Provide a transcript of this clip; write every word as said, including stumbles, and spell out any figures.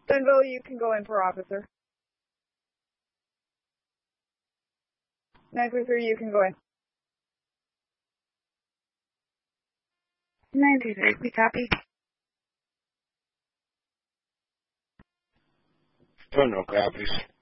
Dunville, you can go in for officer. nine three three, you can go in. nine two three, we copy. Oh, no copies.